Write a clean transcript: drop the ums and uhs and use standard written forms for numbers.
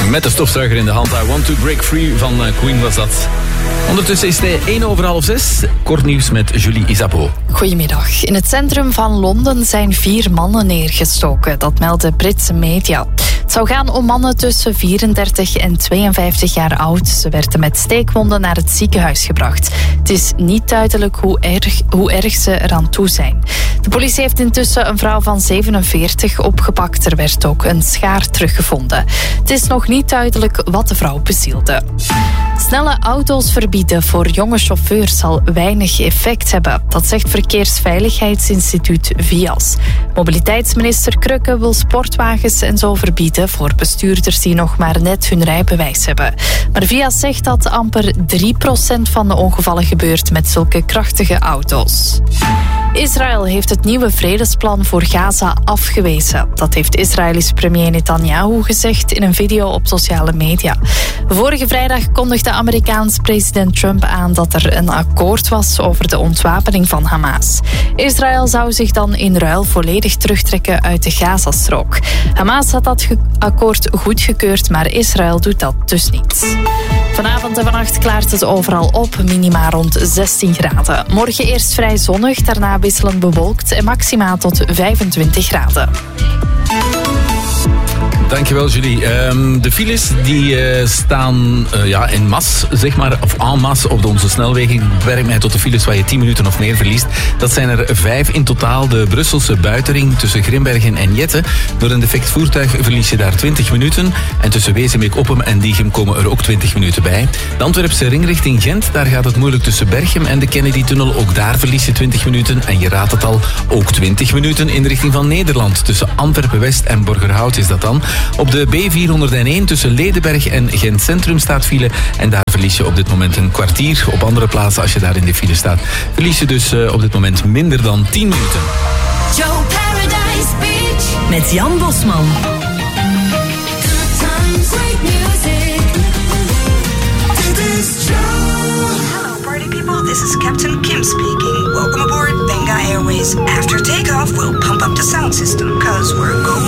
Met de stofzuiger in de hand. I Want to Break Free van Queen was dat. Ondertussen is het 5:01. Kort nieuws met Julie Isabeau. Goedemiddag. In het centrum van Londen zijn 4 mannen neergestoken. Dat melden Britse media. Het zou gaan om mannen tussen 34 en 52 jaar oud. Ze werden met steekwonden naar het ziekenhuis gebracht. Het is niet duidelijk hoe erg ze eraan toe zijn. De politie heeft intussen een vrouw van 47 opgepakt. Er werd ook een schaar teruggevonden. Het is nog niet duidelijk wat de vrouw bezielde. Snelle auto's verbieden voor jonge chauffeurs zal weinig effect hebben. Dat zegt Verkeersveiligheidsinstituut VIAS. Mobiliteitsminister Krökke wil sportwagens en zo verbieden voor bestuurders die nog maar net hun rijbewijs hebben. Maar VIAS zegt dat amper 3% van de ongevallen gebeurt met zulke krachtige auto's. Israël heeft het nieuwe vredesplan voor Gaza afgewezen. Dat heeft Israëlische premier Netanyahu gezegd in een video op sociale media. Vorige vrijdag kondigde Amerikaans president Trump aan dat er een akkoord was over de ontwapening van Hamas. Israël zou zich dan in ruil volledig terugtrekken uit de Gazastrook. Hamas had dat akkoord goedgekeurd, maar Israël doet dat dus niet. Vanavond en vannacht klaart het overal op, minima rond 16 graden. Morgen eerst vrij zonnig, daarna wisselend bewolkt en maxima tot 25 graden. Dankjewel, Julie. De files die staan in masse, zeg maar, of en masse op onze snelwegen. Ik beperk mij tot de files waar je 10 minuten of meer verliest. Dat zijn er 5 in totaal. De Brusselse buitenring tussen Grimbergen en Jette. Door een defect voertuig verlies je daar 20 minuten. En tussen Wezenbeek, Oppem en Diegem komen er ook 20 minuten bij. De Antwerpse ring richting Gent, daar gaat het moeilijk tussen Berchem en de Kennedy-tunnel. Ook daar verlies je 20 minuten. En je raadt het al, ook 20 minuten in de richting van Nederland. Tussen Antwerpen-West en Borgerhout is dat dan. Op de B401 tussen Ledenberg en Gent Centrum staat file. En daar verlies je op dit moment een kwartier. Op andere plaatsen, als je daar in de file staat, verlies je dus op dit moment minder dan 10 minuten. Joe Paradise Beach met Jan Bosman. Hello party people, this is Captain Kim speaking. Welcome aboard Benga Airways. After takeoff, we'll pump up the sound system, cause we're going